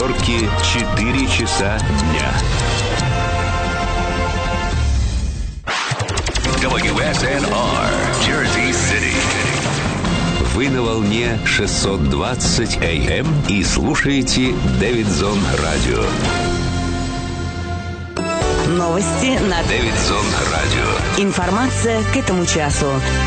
Нью-Йорке 4 часа дня. WSNR, Jersey City. Вы на волне 620 AM и слушаете Дэвидсон Радио. Новости на Дэвидсон Радио. Информация к этому часу.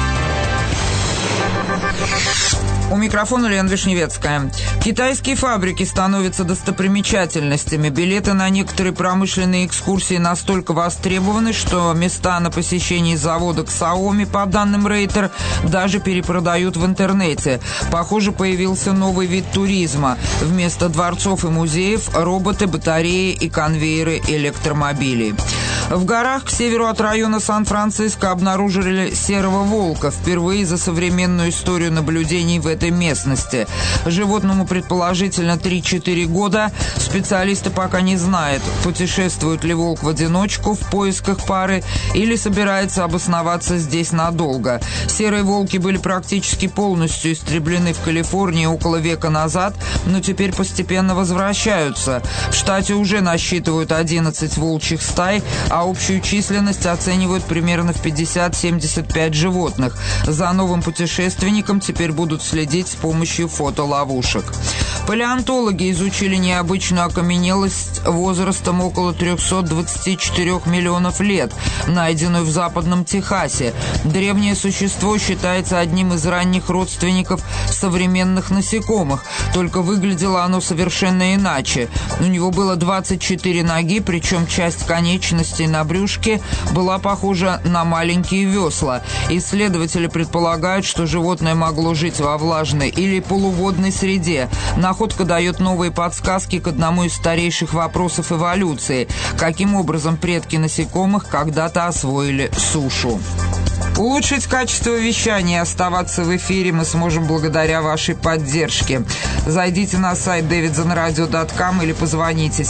У микрофона Лена Вишневецкая. Китайские фабрики становятся достопримечательностями. Билеты на некоторые промышленные экскурсии настолько востребованы, что места на посещении завода Xiaomi, по данным Рейтер, даже перепродают в интернете. Похоже, появился новый вид туризма. Вместо дворцов и музеев – роботы, батареи и конвейеры электромобилей. В горах к северу от района Сан-Франциско обнаружили серого волка. Впервые за современную историю наблюдений в этой местности. Животному предположительно 3-4 года. Специалисты пока не знают, путешествует ли волк в одиночку в поисках пары или собирается обосноваться здесь надолго. Серые волки были практически полностью истреблены в Калифорнии около века назад, но теперь постепенно возвращаются. В штате уже насчитывают 11 волчьих стай, а общую численность оценивают примерно в 50-75 животных. За новым путешественником теперь будут следить с помощью фотоловушек. Палеонтологи изучили необычную окаменелость возрастом около 324 миллионов лет, найденную в западном Техасе. Древнее существо считается одним из ранних родственников современных насекомых, только выглядело оно совершенно иначе. У него было 24 ноги, причем часть конечностей на брюшке была похожа на маленькие весла. Исследователи предполагают, что животное могло жить во влажной или полуводной среде. Находка дает новые подсказки к одному из старейших вопросов эволюции. Каким образом предки насекомых когда-то освоили сушу? Улучшить качество вещания и оставаться в эфире мы сможем благодаря вашей поддержке. Зайдите на сайт davidsonradio.com или позвоните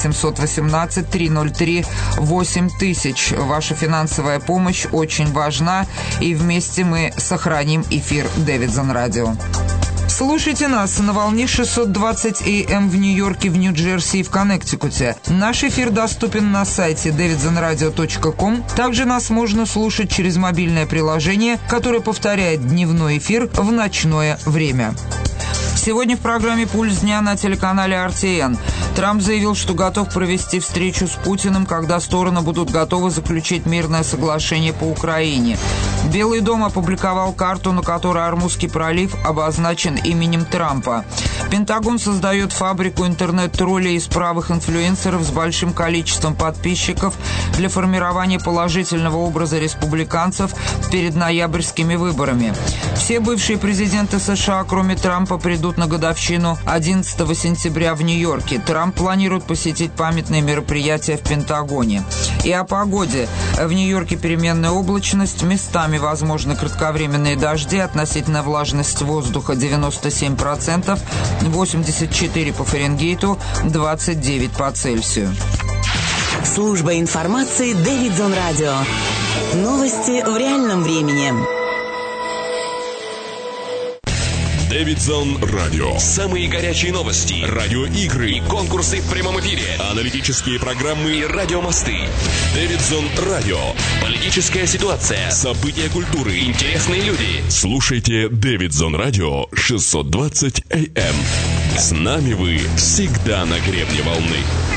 718-303-8000. Ваша финансовая помощь очень важна, и вместе мы сохраним эфир Дэвидсон Радио. Слушайте нас на волне 620 AM в Нью-Йорке, в Нью-Джерси и в Коннектикуте. Наш эфир доступен на сайте davidsonradio.com. Также нас можно слушать через мобильное приложение, которое повторяет дневной эфир в ночное время. Сегодня в программе «Пульс дня» на телеканале RTN. Трамп заявил, что готов провести встречу с Путиным, когда стороны будут готовы заключить мирное соглашение по Украине. Белый дом опубликовал карту, на которой Ормузский пролив обозначен именем Трампа. Пентагон создает фабрику интернет-троллей из правых инфлюенсеров с большим количеством подписчиков для формирования положительного образа республиканцев перед ноябрьскими выборами. Все бывшие президенты США, кроме Трампа, придут на годовщину 11 сентября в Нью-Йорке. Трамп планирует посетить памятные мероприятия в Пентагоне. И о погоде. В Нью-Йорке переменная облачность, местами возможны кратковременные дожди, относительная влажность воздуха 97%, 84 по Фаренгейту, 29 по Цельсию. Служба информации Дэвидсон Радио. Новости в реальном времени. Дэвидсон Радио. Самые горячие новости, Радиоигры и конкурсы в прямом эфире, аналитические программы и радиомосты. Дэвидсон Радио. Политическая ситуация, События культуры, интересные люди. Слушайте Дэвидсон Радио 620 AM. С нами вы всегда на гребне волны.